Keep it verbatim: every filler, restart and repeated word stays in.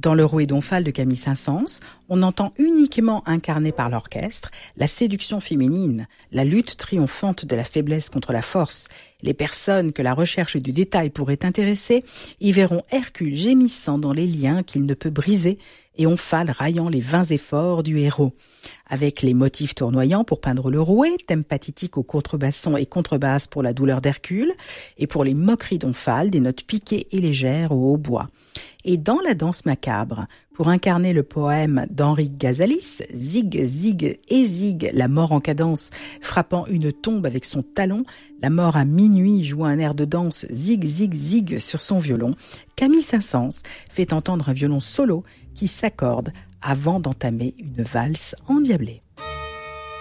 Dans le Rouet d'Omphale de Camille Saint-Saëns, on entend uniquement incarné par l'orchestre la séduction féminine, la lutte triomphante de la faiblesse contre la force. Les personnes que la recherche du détail pourrait intéresser y verront Hercule gémissant dans les liens qu'il ne peut briser et Omphale raillant les vains efforts du héros. Avec les motifs tournoyants pour peindre le rouet, thème pathétique au contrebasson et contrebasse pour la douleur d'Hercule, et pour les moqueries d'Omphale, des notes piquées et légères au hautbois. Et dans la danse macabre, pour incarner le poème d'Henri Cazalis, Zig, zig et zig, la mort en cadence, frappant une tombe avec son talon, la mort à minuit joue un air de danse zig, zig, zig sur son violon, Camille Saint-Saëns fait entendre un violon solo qui s'accorde avant d'entamer une valse endiablée.